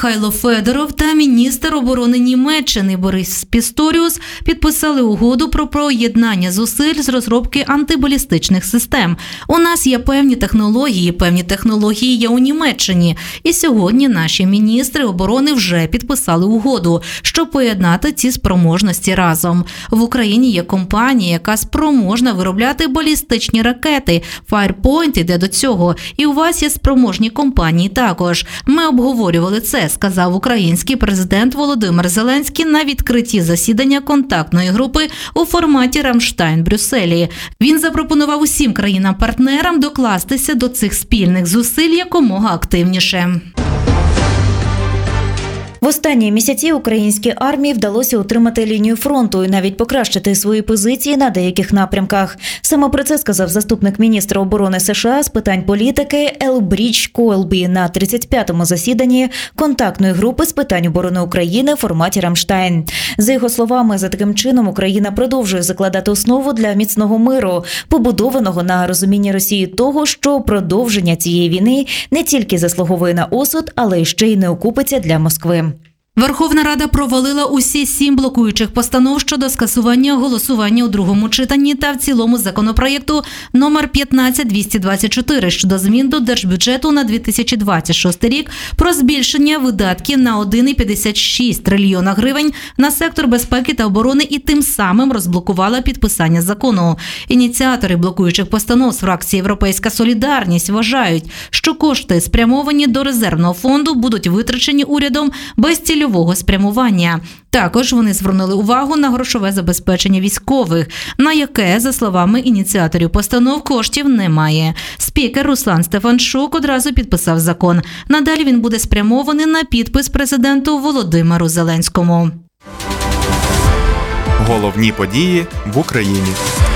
Михайло Федоров та міністр оборони Німеччини Борис Пісторіус підписали угоду про поєднання зусиль з розробки антибалістичних систем. У нас є певні технології є у Німеччині. І сьогодні наші міністри оборони вже підписали угоду, щоб поєднати ці спроможності разом. В Україні є компанія, яка спроможна виробляти балістичні ракети. Firepoint іде до цього. І у вас є спроможні компанії також. Ми обговорювали це, сказав український президент Володимир Зеленський на відкритті засідання контактної групи у форматі «Рамштайн» Брюсселі. Він запропонував усім країнам-партнерам докластися до цих спільних зусиль якомога активніше. В останні місяці українській армії вдалося утримати лінію фронту і навіть покращити свої позиції на деяких напрямках. Саме про це сказав заступник міністра оборони США з питань політики Елбрідж Колбі на 35-му засіданні контактної групи з питань оборони України в форматі «Рамштайн». За його словами, за таким чином Україна продовжує закладати основу для міцного миру, побудованого на розумінні Росії того, що продовження цієї війни не тільки заслуговує на осуд, але й ще й не окупиться для Москви. Верховна Рада провалила усі 7 блокуючих постанов щодо скасування голосування у другому читанні та в цілому законопроєкту номер 15224 щодо змін до Держбюджету на 2026 рік про збільшення видатків на 1,56 трильйона гривень на сектор безпеки та оборони і тим самим розблокувала підписання закону. Ініціатори блокуючих постанов з фракції «Європейська солідарність» вважають, що кошти, спрямовані до резервного фонду, будуть витрачені урядом без цільового спрямування. Також вони звернули увагу на грошове забезпечення військових, на яке, за словами ініціаторів постанов, коштів немає. Спікер Руслан Стефанчук одразу підписав закон. Надалі він буде спрямований на підпис президенту Володимиру Зеленському. Головні події в Україні.